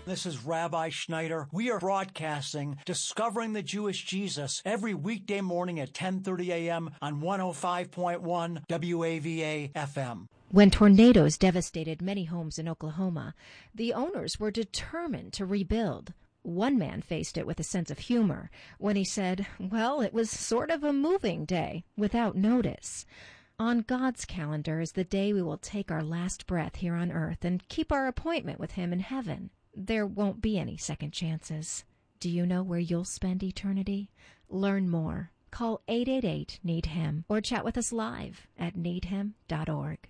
This is Rabbi Schneider. We are broadcasting Discovering the Jewish Jesus every weekday morning at 10:30 a.m. on 105.1 WAVA FM. When tornadoes devastated many homes in Oklahoma, the owners were determined to rebuild. One man faced it with a sense of humor when he said, well, it was sort of a moving day without notice. On God's calendar is the day we will take our last breath here on earth and keep our appointment with Him in heaven. There won't be any second chances. Do you know where you'll spend eternity? Learn more. Call 888-NEED-HIM or chat with us live at needhim.org.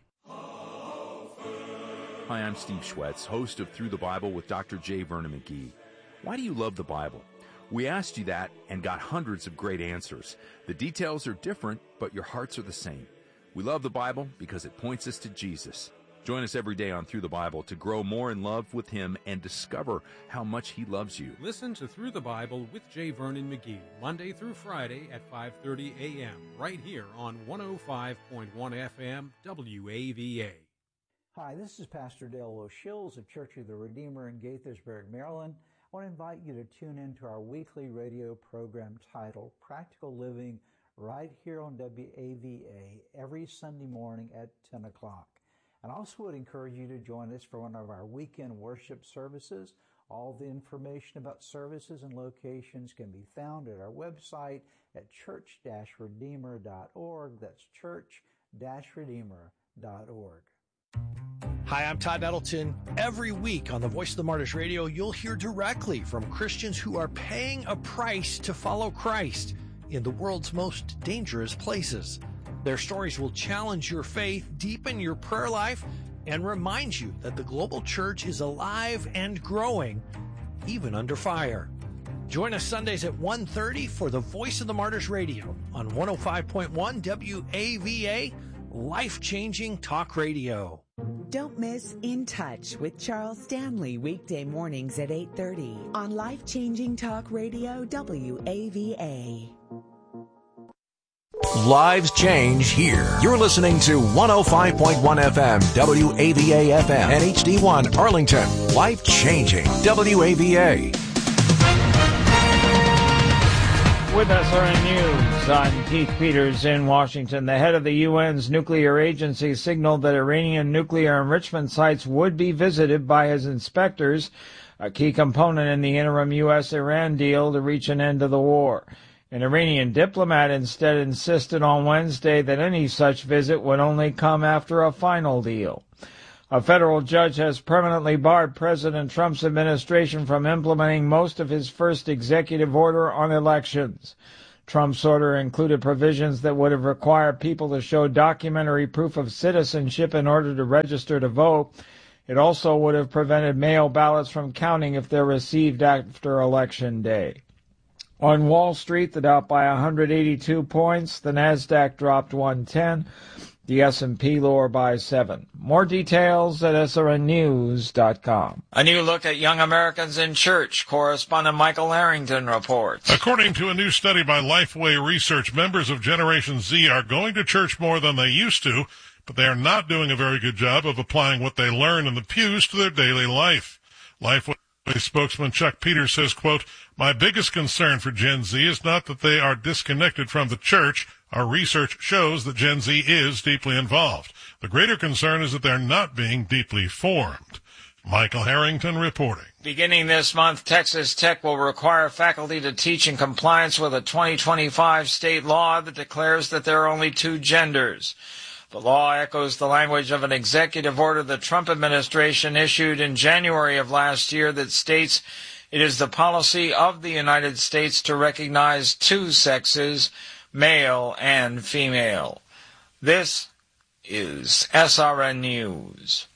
Hi, I'm Steve Schwetz, host of Through the Bible with Dr. J. Vernon McGee. Why do you love the Bible? We asked you that and got hundreds of great answers. The details are different, but your hearts are the same. We love the Bible because it points us to Jesus. Join us every day on Through the Bible to grow more in love with Him and discover how much He loves you. Listen to Through the Bible with J. Vernon McGee, Monday through Friday at 5:30 a.m., right here on 105.1 FM WAVA. Hi, this is Pastor Dale O'Shills of Church of the Redeemer in Gaithersburg, Maryland. I want to invite you to tune in to our weekly radio program titled Practical Living right here on WAVA every Sunday morning at 10 o'clock. And I also would encourage you to join us for one of our weekend worship services. All the information about services and locations can be found at our website at church-redeemer.org. That's church-redeemer.org. Hi, I'm Todd Nettleton. Every week on the Voice of the Martyrs Radio, you'll hear directly from Christians who are paying a price to follow Christ in the world's most dangerous places. Their stories will challenge your faith, deepen your prayer life, and remind you that the global church is alive and growing, even under fire. Join us Sundays at 1:30 for the Voice of the Martyrs Radio on 105.1 WAVA, life-changing talk radio. Don't miss In Touch with Charles Stanley weekday mornings at 8:30 on life-changing talk radio WAVA. Lives change here. You're listening to 105.1 FM, WAVA FM, and HD1 Arlington. Life changing WAVA. With SRN News, I'm Keith Peters in Washington. The head of the UN's nuclear agency signaled that Iranian nuclear enrichment sites would be visited by his inspectors, a key component in the interim U.S.-Iran deal to reach an end to the war. An Iranian diplomat instead insisted on Wednesday that any such visit would only come after a final deal. A federal judge has permanently barred President Trump's administration from implementing most of his first executive order on elections. Trump's order included provisions that would have required people to show documentary proof of citizenship in order to register to vote. It also would have prevented mail ballots from counting if they're received after Election Day. On Wall Street, the Dow by 182 points, the Nasdaq dropped 110, the S&P lower by 7. More details at srnnews.com. A new look at young Americans in church. Correspondent Michael Harrington reports. According to a new study by Lifeway Research, members of Generation Z are going to church more than they used to, but they are not doing a very good job of applying what they learn in the pews to their daily life. Lifeway spokesman Chuck Peters says, quote, "My biggest concern for Gen Z is not that they are disconnected from the church. Our research shows that Gen Z is deeply involved. The greater concern is that they're not being deeply formed." Michael Harrington reporting. Beginning this month, Texas Tech will require faculty to teach in compliance with a 2025 state law that declares that there are only two genders. The law echoes the language of an executive order the Trump administration issued in January of last year that states it is the policy of the United States to recognize two sexes, male and female. This is SRN News.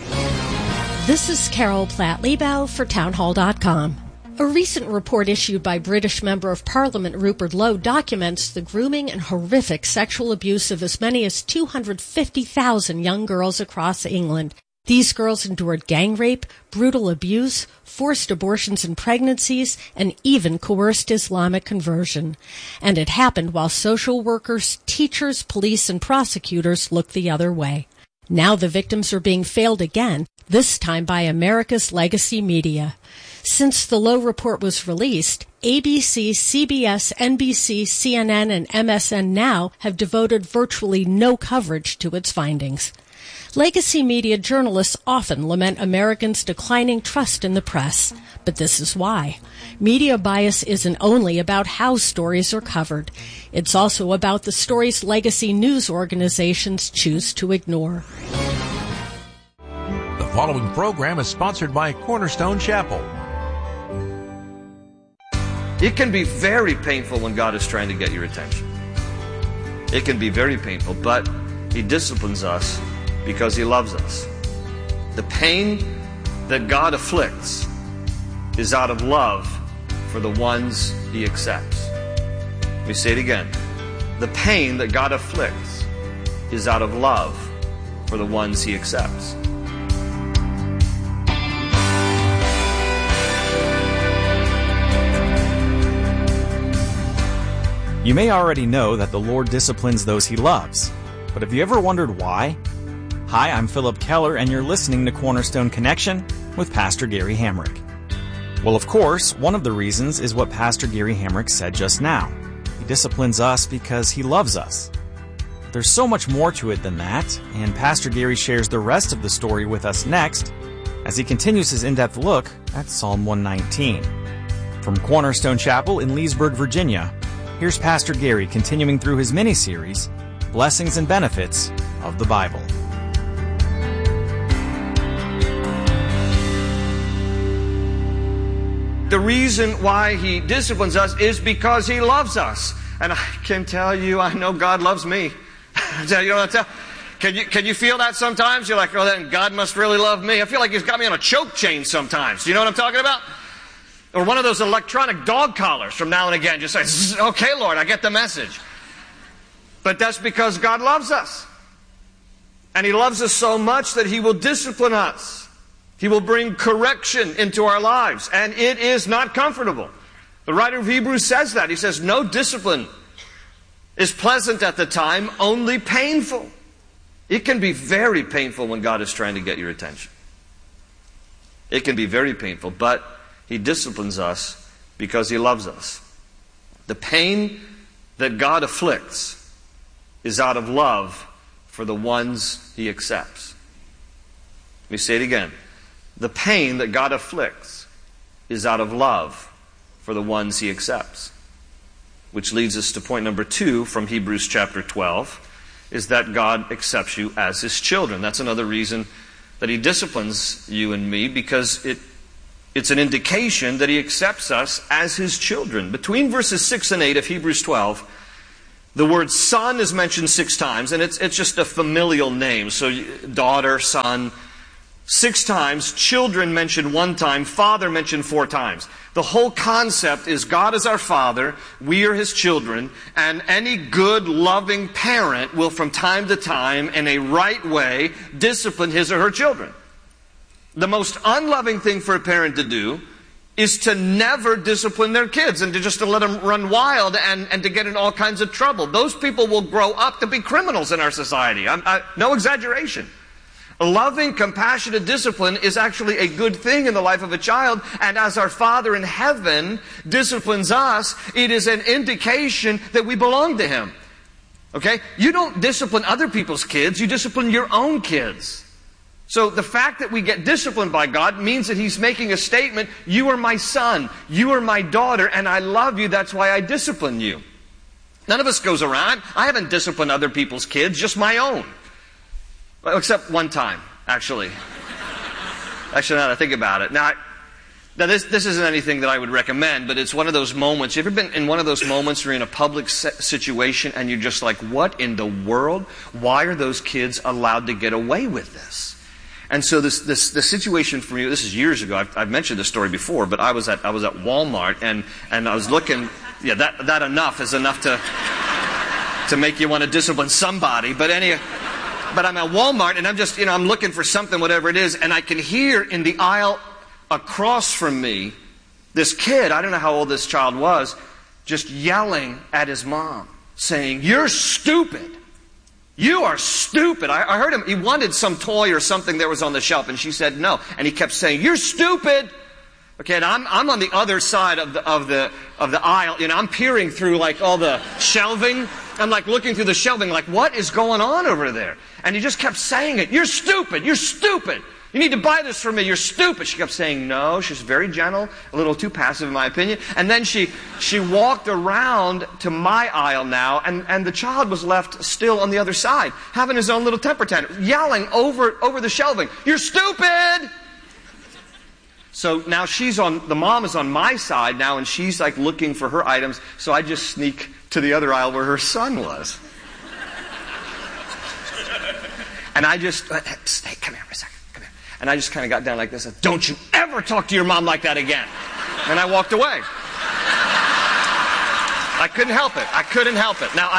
This is Carol Platt-Liebau for townhall.com. A recent report issued by British Member of Parliament Rupert Lowe documents the grooming and horrific sexual abuse of as many as 250,000 young girls across England. These girls endured gang rape, brutal abuse, forced abortions and pregnancies, and even coerced Islamic conversion. And it happened while social workers, teachers, police, and prosecutors looked the other way. Now the victims are being failed again, this time by America's legacy media. Since the Lowe report was released, ABC, CBS, NBC, CNN, and MSN Now have devoted virtually no coverage to its findings. Legacy media journalists often lament Americans' declining trust in the press, but this is why. Media bias isn't only about how stories are covered. It's also about the stories legacy news organizations choose to ignore. The following program is sponsored by Cornerstone Chapel. It can be very painful when God is trying to get your attention. It can be very painful, but He disciplines us because He loves us. The pain that God afflicts is out of love for the ones He accepts. Let me say it again. The pain that God afflicts is out of love for the ones He accepts. You may already know that the Lord disciplines those He loves, but have you ever wondered why? Hi, I'm Philip Keller, and you're listening to Cornerstone Connection with Pastor Gary Hamrick. Well, of course, one of the reasons is what Pastor Gary Hamrick said just now. He disciplines us because He loves us. There's so much more to it than that, and Pastor Gary shares the rest of the story with us next as he continues his in-depth look at Psalm 119. From Cornerstone Chapel in Leesburg, Virginia, here's Pastor Gary continuing through his mini-series, Blessings and Benefits of the Bible. The reason why He disciplines us is because He loves us. And I can tell you, I know God loves me. You know what I'm telling? Can you feel that sometimes? You're like, oh, then God must really love me. I feel like He's got me on a choke chain sometimes. You know what I'm talking about? Or one of those electronic dog collars from now and again. Just say, okay, Lord, I get the message. But that's because God loves us. And He loves us so much that He will discipline us. He will bring correction into our lives. And it is not comfortable. The writer of Hebrews says that. He says, no discipline is pleasant at the time, only painful. It can be very painful when God is trying to get your attention. It can be very painful, but He disciplines us because He loves us. The pain that God afflicts is out of love for the ones He accepts. Let me say it again. The pain that God afflicts is out of love for the ones He accepts. Which leads us to point number 2 from Hebrews chapter 12, is that God accepts you as His children. That's another reason that He disciplines you and me, because it's an indication that He accepts us as His children. Between verses 6 and 8 of Hebrews 12, the word son is mentioned 6 times, and it's just a familial name. So daughter, son, 6 times, children mentioned 1 time, father mentioned 4 times. The whole concept is God is our Father, we are His children, and any good, loving parent will from time to time, in a right way, discipline his or her children. The most unloving thing for a parent to do is to never discipline their kids and to let them run wild and to get in all kinds of trouble. Those people will grow up to be criminals in our society. No exaggeration. A loving, compassionate discipline is actually a good thing in the life of a child. And as our Father in heaven disciplines us, it is an indication that we belong to Him. Okay? You don't discipline other people's kids, you discipline your own kids. So the fact that we get disciplined by God means that He's making a statement, you are my son, you are my daughter, and I love you, that's why I discipline you. None of us goes around, I haven't disciplined other people's kids, just my own. Except one time, actually. Actually, now that I think about it. Now this isn't anything that I would recommend, but it's one of those moments. You ever been in one of those moments where you're in a public situation and you're just like, what in the world? Why are those kids allowed to get away with this? And so the situation for me, this is years ago, I've mentioned this story before, but I was at Walmart and I was looking, that enough is enough to make you want to discipline somebody, but anyway. But I'm at Walmart and I'm just, I'm looking for something, whatever it is, and I can hear in the aisle across from me, this kid, I don't know how old this child was, just yelling at his mom, saying, "You're stupid. You are stupid. I heard him. He wanted some toy or something that was on the shelf, and she said no. And he kept saying, you're stupid. Okay, and I'm on the other side of the aisle. You know, I'm peering through like all the shelving. I'm like looking through the shelving, like, what is going on over there? And he just kept saying it. You're stupid. You're stupid. You need to buy this for me. You're stupid. She kept saying no. She's very gentle, a little too passive in my opinion. And then she walked around to my aisle now, and the child was left still on the other side, having his own little temper tantrum, yelling over the shelving, you're stupid! So now the mom is on my side now, and she's like looking for her items, so I just sneak to the other aisle where her son was. And I just, hey, come here for a second. And I just kind of got down like this. Said, don't you ever talk to your mom like that again. And I walked away. I couldn't help it. Now,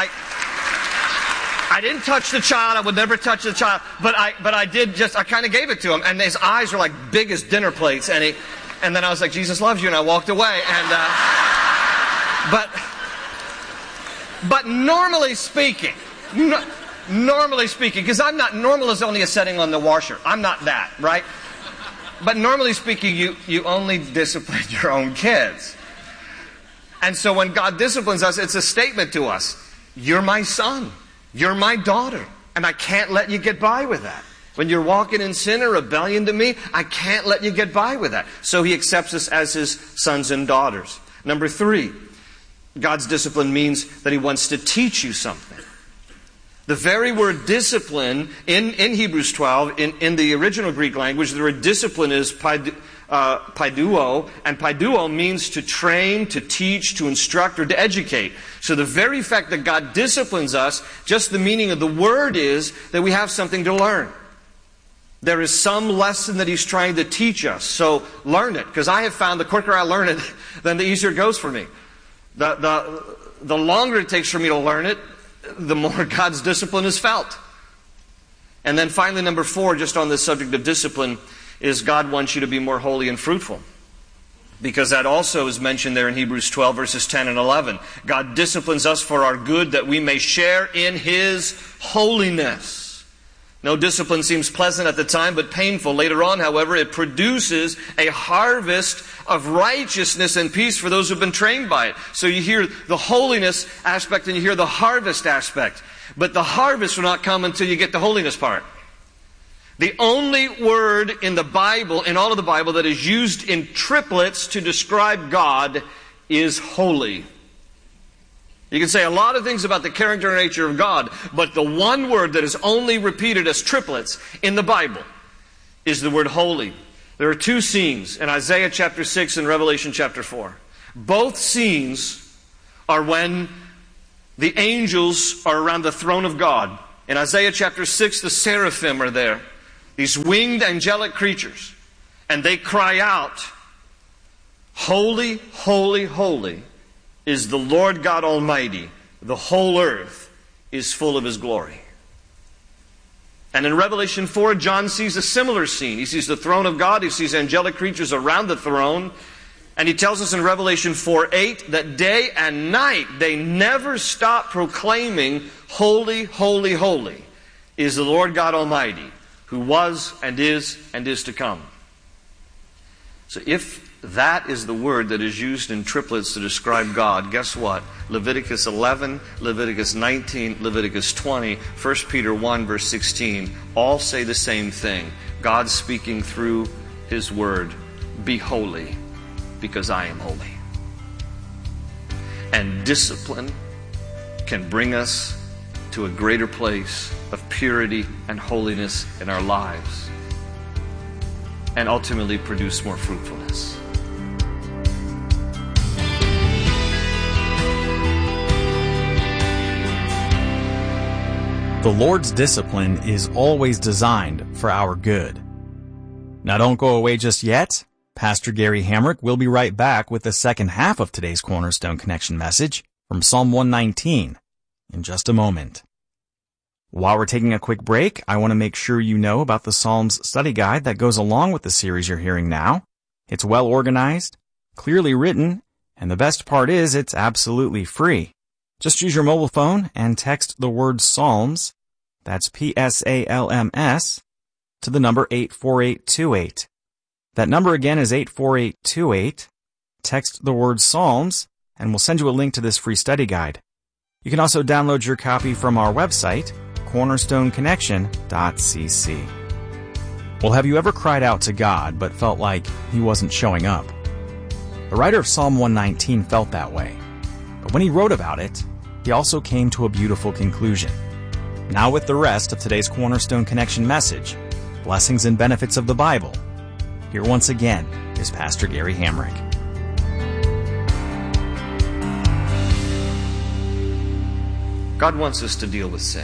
I didn't touch the child. I would never touch the child. But I did I kind of gave it to him. And his eyes were like big as dinner plates. And then I was like, Jesus loves you. And I walked away. But normally speaking, because I'm not, normal is only a setting on the washer. I'm not that, right? But normally speaking, you only discipline your own kids. And so when God disciplines us, it's a statement to us. You're my son. You're my daughter. And I can't let you get by with that. When you're walking in sin or rebellion to me, I can't let you get by with that. So he accepts us as his sons and daughters. Number 3, God's discipline means that he wants to teach you something. The very word discipline in Hebrews 12, in the original Greek language, the word discipline is paiduo, and paiduo means to train, to teach, to instruct, or to educate. So the very fact that God disciplines us, just the meaning of the word is that we have something to learn. There is some lesson that he's trying to teach us. So learn it, because I have found the quicker I learn it, then the easier it goes for me. The longer it takes for me to learn it, the more God's discipline is felt. And then finally, number 4, just on this subject of discipline, is God wants you to be more holy and fruitful. Because that also is mentioned there in Hebrews 12, verses 10 and 11. God disciplines us for our good, that we may share in his holiness. No discipline seems pleasant at the time, but painful. Later on, however, it produces a harvest of righteousness and peace for those who have been trained by it. So you hear the holiness aspect and you hear the harvest aspect. But the harvest will not come until you get the holiness part. The only word in the Bible, in all of the Bible, that is used in triplets to describe God is holy. You can say a lot of things about the character and nature of God, but the one word that is only repeated as triplets in the Bible is the word holy. There are 2 scenes in Isaiah chapter 6 and Revelation chapter 4. Both scenes are when the angels are around the throne of God. In Isaiah chapter 6, the seraphim are there. These winged angelic creatures. And they cry out, holy, holy, holy is the Lord God Almighty. The whole earth is full of his glory. And in Revelation 4, John sees a similar scene. He sees the throne of God. He sees angelic creatures around the throne. And he tells us in Revelation 4:8 that day and night they never stop proclaiming, holy, holy, holy is the Lord God Almighty, who was and is to come. So if that is the word that is used in triplets to describe God, guess what? Leviticus 11, Leviticus 19, Leviticus 20, 1 Peter 1 verse 16 all say the same thing. God speaking through his word, be holy because I am holy. And discipline can bring us to a greater place of purity and holiness in our lives and ultimately produce more fruitfulness. The Lord's discipline is always designed for our good. Now don't go away just yet. Pastor Gary Hamrick will be right back with the second half of today's Cornerstone Connection message from Psalm 119 in just a moment. While we're taking a quick break, I want to make sure you know about the Psalms study guide that goes along with the series you're hearing now. It's well organized, clearly written, and the best part is it's absolutely free. Just use your mobile phone and text the word Psalms That's PSALMS to the number 84828. That number again is 84828. Text the word Psalms, and we'll send you a link to this free study guide. You can also download your copy from our website, cornerstoneconnection.cc. Well, have you ever cried out to God but felt like He wasn't showing up? The writer of Psalm 119 felt that way. But when he wrote about it, he also came to a beautiful conclusion. Now with the rest of today's Cornerstone Connection message, Blessings and Benefits of the Bible, here once again is Pastor Gary Hamrick. God wants us to deal with sin.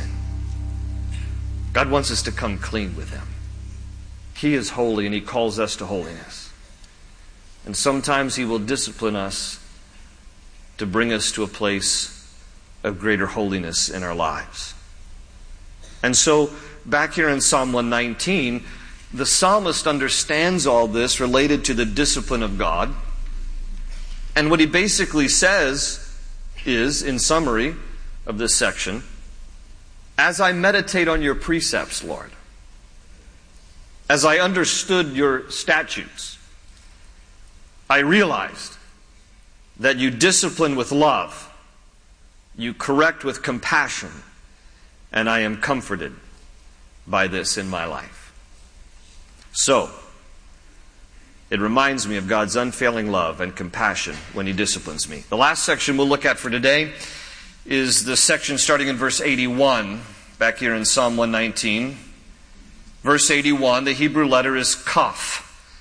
God wants us to come clean with Him. He is holy and He calls us to holiness. And sometimes He will discipline us to bring us to a place of greater holiness in our lives. And so, back here in Psalm 119, the psalmist understands all this related to the discipline of God. And what he basically says is, in summary of this section, as I meditate on your precepts, Lord, as I understood your statutes, I realized that you discipline with love, you correct with compassion, and I am comforted by this in my life. So, it reminds me of God's unfailing love and compassion when He disciplines me. The last section we'll look at for today is the section starting in verse 81, back here in Psalm 119. Verse 81, the Hebrew letter is Kaf,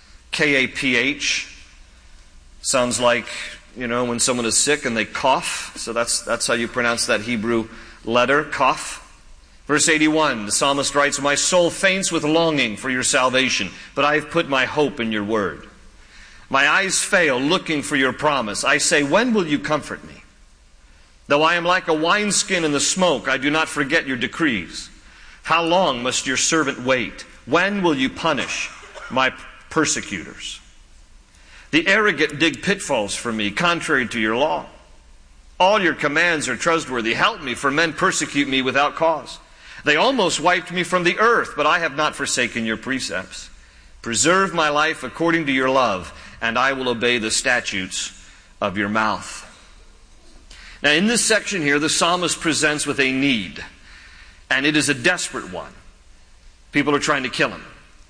K-A-P-H. Sounds like, when someone is sick and they cough. So that's how you pronounce that Hebrew letter, Kaf. Verse 81, the psalmist writes, my soul faints with longing for your salvation, but I have put my hope in your word. My eyes fail looking for your promise. I say, when will you comfort me? Though I am like a wineskin in the smoke, I do not forget your decrees. How long must your servant wait? When will you punish my persecutors? The arrogant dig pitfalls for me, contrary to your law. All your commands are trustworthy. Help me, for men persecute me without cause. They almost wiped me from the earth, but I have not forsaken your precepts. Preserve my life according to your love, and I will obey the statutes of your mouth. Now, in this section here, the psalmist presents with a need. And it is a desperate one. People are trying to kill him.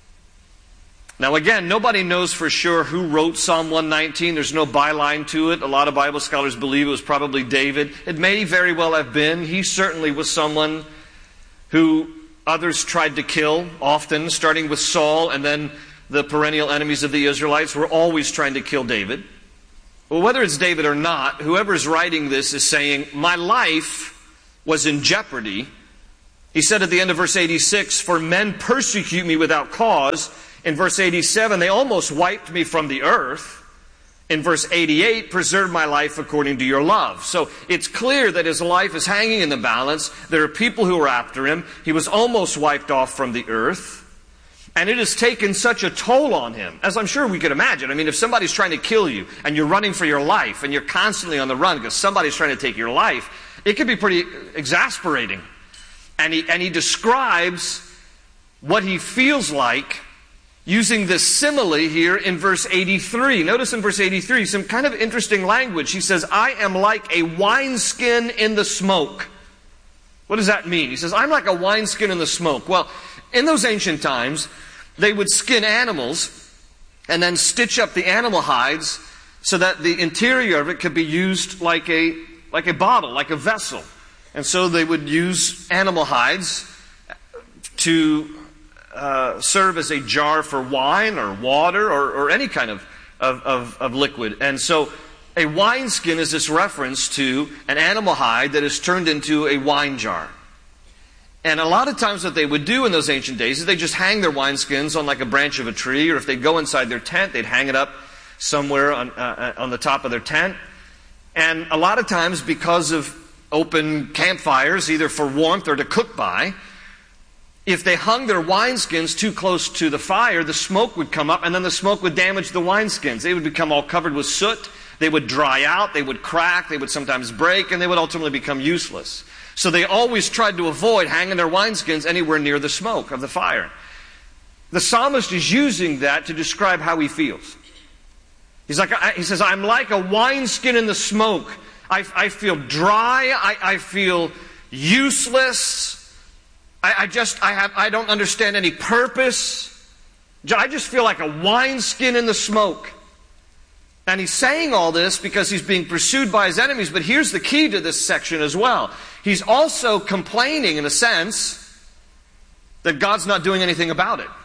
Now again, nobody knows for sure who wrote Psalm 119. There's no byline to it. A lot of Bible scholars believe it was probably David. It may very well have been. He certainly was someone who others tried to kill, often, starting with Saul, and then the perennial enemies of the Israelites were always trying to kill David. Well, whether it's David or not, whoever's writing this is saying, my life was in jeopardy. He said at the end of verse 86, for men persecute me without cause. In verse 87, they almost wiped me from the earth. In verse 88, preserve my life according to your love. So it's clear that his life is hanging in the balance. There are people who are after him. He was almost wiped off from the earth. And it has taken such a toll on him, as I'm sure we could imagine. I mean, if somebody's trying to kill you and you're running for your life and you're constantly on the run because somebody's trying to take your life, it can be pretty exasperating. And he describes what he feels like using this simile here in verse 83. Notice in verse 83 some kind of interesting language. He says, I am like a wineskin in the smoke. What does that mean? He says, I'm like a wineskin in the smoke. Well, in those ancient times, they would skin animals and then stitch up the animal hides so that the interior of it could be used like a bottle, like a vessel. And so they would use animal hides to serve as a jar for wine or water or any kind of liquid. And so a wineskin is this reference to an animal hide that is turned into a wine jar. And a lot of times what they would do in those ancient days is they just hang their wineskins on like a branch of a tree, or if they'd go inside their tent, they'd hang it up somewhere on the top of their tent. And a lot of times, because of open campfires, either for warmth or to cook by, if they hung their wineskins too close to the fire, the smoke would come up, and then the smoke would damage the wineskins. They would become all covered with soot, They would dry out, they would crack, they would sometimes break, and they would ultimately become useless. So they always tried to avoid hanging their wineskins anywhere near the smoke of the fire. The psalmist is using that to describe how he feels. He says, I'm like a wineskin in the smoke. I feel dry. I feel useless. I don't understand any purpose. I just feel like a wineskin in the smoke. And he's saying all this because he's being pursued by his enemies. But here's the key to this section as well. He's also complaining, in a sense, that God's not doing anything about it.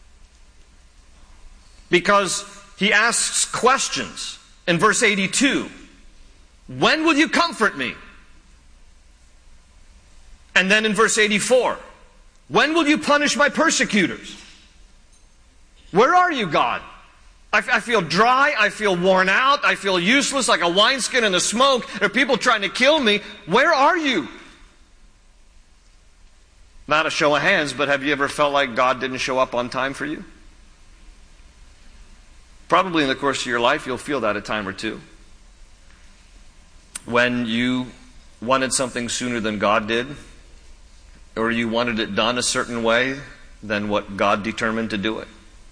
Because he asks questions. In verse 82, when will you comfort me? And then in verse 84, when will you punish my persecutors? Where are you, God? I feel dry, I feel worn out, I feel useless like a wineskin in the smoke. There are people trying to kill me. Where are you? Not a show of hands, but have you ever felt like God didn't show up on time for you? Probably in the course of your life, you'll feel that a time or two. When you wanted something sooner than God did, or you wanted it done a certain way than what God determined to do it.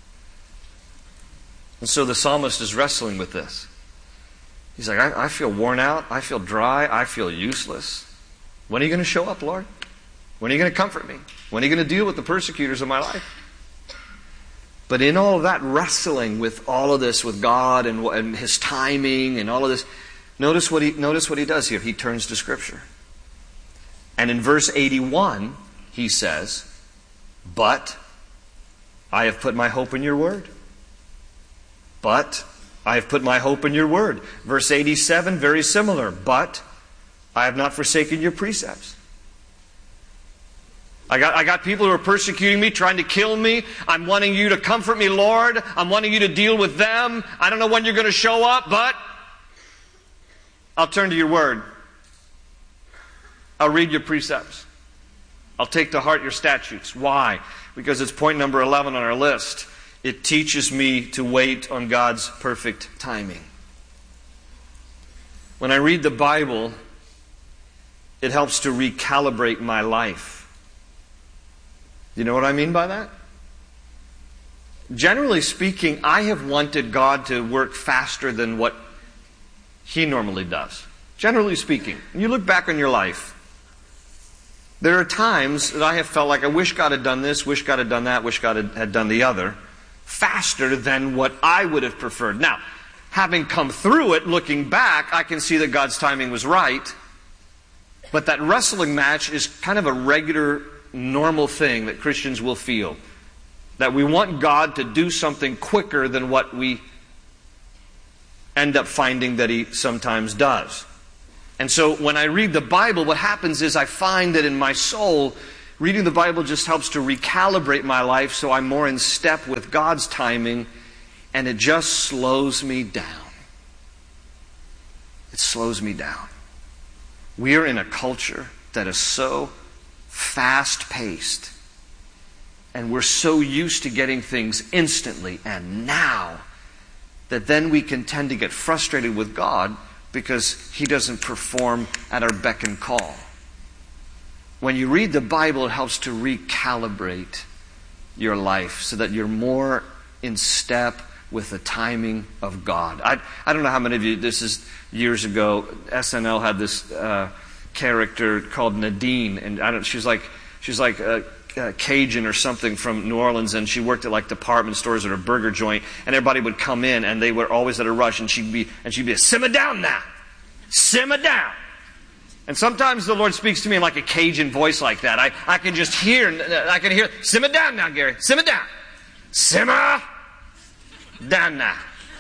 And so the psalmist is wrestling with this. He's like, I feel worn out, I feel dry, I feel useless. When are you going to show up, Lord? When are you going to comfort me? When are you going to deal with the persecutors of my life? But in all of that wrestling with all of this, with God and His timing and all of this, notice what he does here. He turns to Scripture. And in verse 81, he says, but I have put my hope in your word. But I have put my hope in your word. Verse 87, very similar. But I have not forsaken your precepts. I got people who are persecuting me, trying to kill me. I'm wanting you to comfort me, Lord. I'm wanting you to deal with them. I don't know when you're going to show up, but I'll turn to your word. I'll read your precepts. I'll take to heart your statutes. Why? Because it's point number 11 on our list. It teaches me to wait on God's perfect timing. When I read the Bible, it helps to recalibrate my life. You know what I mean by that? Generally speaking, I have wanted God to work faster than what He normally does. Generally speaking. When you look back on your life, there are times that I have felt like I wish God had done this, wish God had done that, wish God had done the other, faster than what I would have preferred. Now, having come through it, looking back, I can see that God's timing was right. But that wrestling match is kind of a regular, normal thing that Christians will feel. That we want God to do something quicker than what we end up finding that He sometimes does. And so when I read the Bible, what happens is I find that in my soul, reading the Bible just helps to recalibrate my life so I'm more in step with God's timing, and it just slows me down. It slows me down. We are in a culture that is so fast-paced, and we're so used to getting things instantly and now that then we can tend to get frustrated with God because He doesn't perform at our beck and call. When you read the Bible, it helps to recalibrate your life so that you're more in step with the timing of God. I don't know how many of you, this is years ago, SNL had this character called Nadine, and she's like a Cajun or something from New Orleans, and she worked at like department stores or a burger joint, and everybody would come in and they were always at a rush, and she'd be simmer down now, simmer down. And sometimes the Lord speaks to me in like a Cajun voice like that. I can just hear, simmer down now, Gary, simmer down, simmer down now.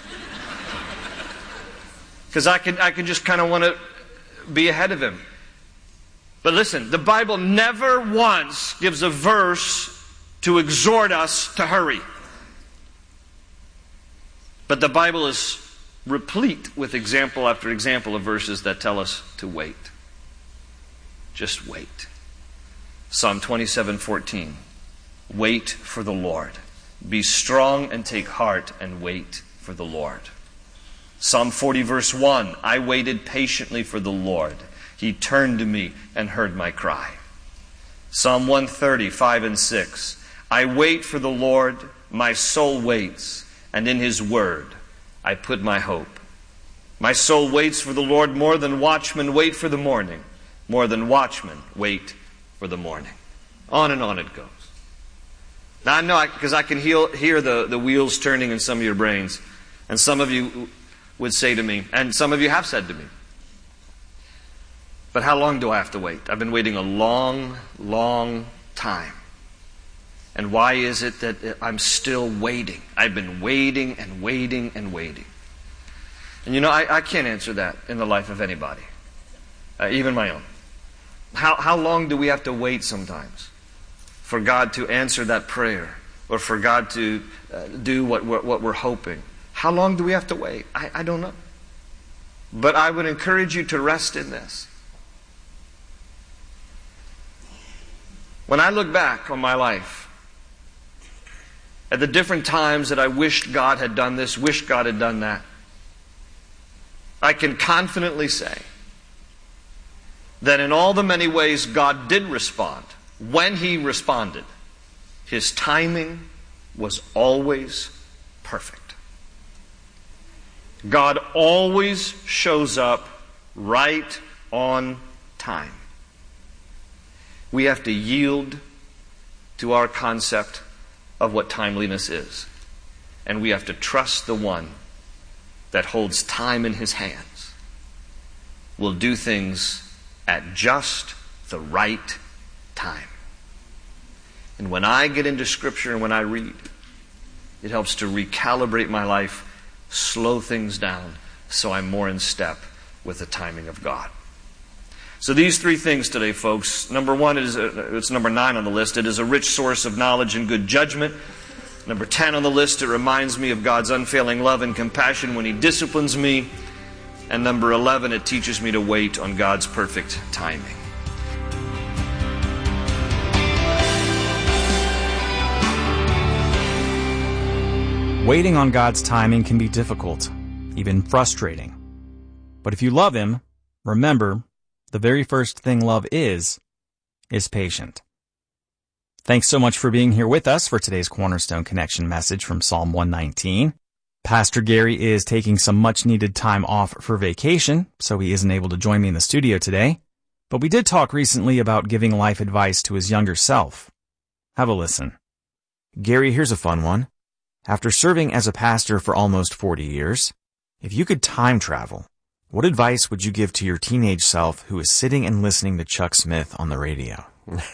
Because I can just kind of want to be ahead of Him. But listen, the Bible never once gives a verse to exhort us to hurry. But the Bible is replete with example after example of verses that tell us to wait. Just wait. Psalm 27:14. Wait for the Lord. Be strong and take heart and wait for the Lord. Psalm 40 verse 1, I waited patiently for the Lord. He turned to me and heard my cry. Psalm 130, 5 and 6, I wait for the Lord, my soul waits, and in His word I put my hope. My soul waits for the Lord more than watchmen wait for the morning, more than watchmen wait for the morning. On and on it goes. Now I know, because I can hear the wheels turning in some of your brains, and some of you would say to me, and some of you have said to me, but how long do I have to wait? I've been waiting a long, long time. And why is it that I'm still waiting? I've been waiting and waiting and waiting. And you know, I can't answer that in the life of anybody, even my own. How long do we have to wait sometimes for God to answer that prayer, or for God to do what we're hoping? How long do we have to wait? I don't know. But I would encourage you to rest in this. When I look back on my life, at the different times that I wished God had done this, wished God had done that, I can confidently say that in all the many ways God did respond, when He responded, His timing was always perfect. God always shows up right on time. We have to yield to our concept of what timeliness is. And we have to trust the one that holds time in His hands, will do things at just the right time. And when I get into Scripture and when I read, it helps to recalibrate my life, slow things down, so I'm more in step with the timing of God. So these three things today, folks. Number one, it's number 9 on the list. It is a rich source of knowledge and good judgment. Number 10 on the list, it reminds me of God's unfailing love and compassion when He disciplines me. And number 11, it teaches me to wait on God's perfect timing. Waiting on God's timing can be difficult, even frustrating. But if you love Him, remember, the very first thing love is patient. Thanks so much for being here with us for today's Cornerstone Connection message from Psalm 119. Pastor Gary is taking some much-needed time off for vacation, so he isn't able to join me in the studio today. But we did talk recently about giving life advice to his younger self. Have a listen. Gary, here's a fun one. After serving as a pastor for almost 40 years, if you could time travel, what advice would you give to your teenage self who is sitting and listening to Chuck Smith on the radio?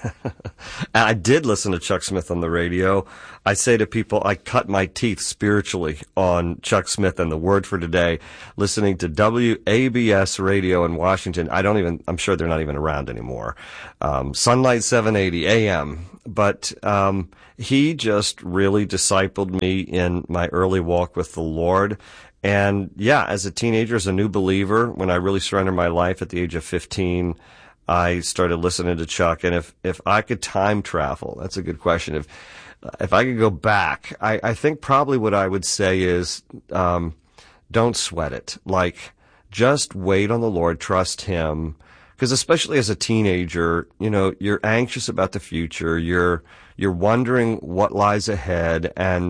I did listen to Chuck Smith on the radio. I say to people, I cut my teeth spiritually on Chuck Smith and the Word for Today, listening to WABS radio in Washington. I'm sure they're not even around anymore. Sunlight 780 AM. But he just really discipled me in my early walk with the Lord. And yeah, as a teenager, as a new believer, when I really surrendered my life at the age of 15, I started listening to Chuck. And if I could time travel, that's a good question. If I could go back, I think probably what I would say is, don't sweat it. Like, just wait on the Lord, trust Him. Because especially as a teenager, you know, you're anxious about the future. You're wondering what lies ahead. And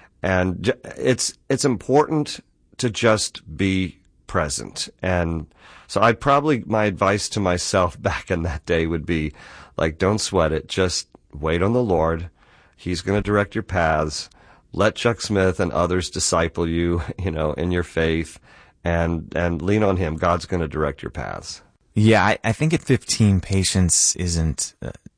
it's important to just be present. And so my advice to myself back in that day would be, like, don't sweat it. Just wait on the Lord. He's going to direct your paths. Let Chuck Smith and others disciple you, you know, in your faith, and lean on Him. God's going to direct your paths. Yeah, I think at 15, patience isn't,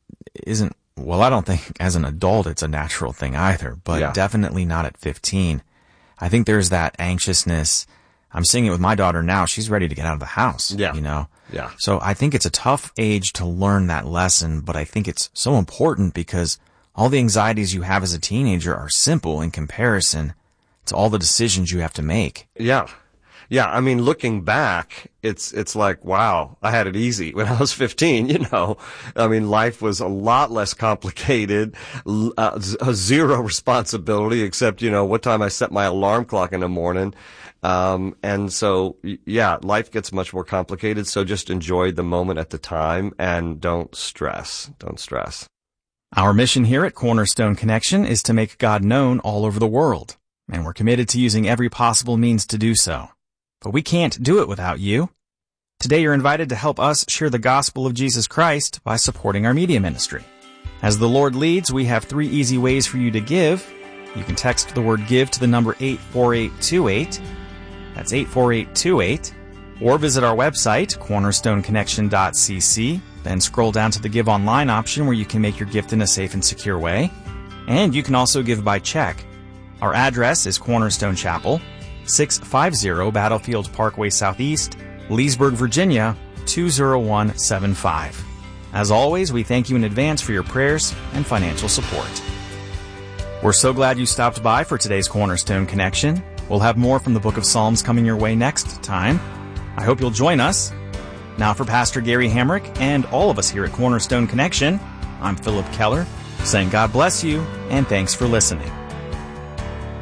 well, I don't think as an adult it's a natural thing either, but definitely not at 15. I think there's that anxiousness. I'm seeing it with my daughter now. She's ready to get out of the house, you know? Yeah. So I think it's a tough age to learn that lesson, but I think it's so important because all the anxieties you have as a teenager are simple in comparison to all the decisions you have to make. Yeah. Yeah, I mean, looking back, it's like, wow, I had it easy when I was 15, you know. I mean, life was a lot less complicated, zero responsibility except, you know, what time I set my alarm clock in the morning. And so, yeah, life gets much more complicated. So just enjoy the moment at the time and don't stress. Don't stress. Our mission here at Cornerstone Connection is to make God known all over the world, and we're committed to using every possible means to do so. But we can't do it without you. Today you're invited to help us share the gospel of Jesus Christ by supporting our media ministry. As the Lord leads, we have 3 easy ways for you to give. You can text the word give to the number 84828. That's 84828. Or visit our website, cornerstoneconnection.cc. Then scroll down to the Give Online option where you can make your gift in a safe and secure way. And you can also give by check. Our address is Cornerstone Chapel, 650 Battlefield Parkway Southeast, Leesburg, Virginia, 20175. As always, we thank you in advance for your prayers and financial support. We're so glad you stopped by for today's Cornerstone Connection. We'll have more from the Book of Psalms coming your way next time. I hope you'll join us. Now for Pastor Gary Hamrick and all of us here at Cornerstone Connection, I'm Philip Keller, saying God bless you and thanks for listening.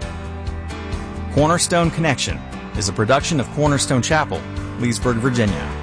Cornerstone Connection is a production of Cornerstone Chapel, Leesburg, Virginia.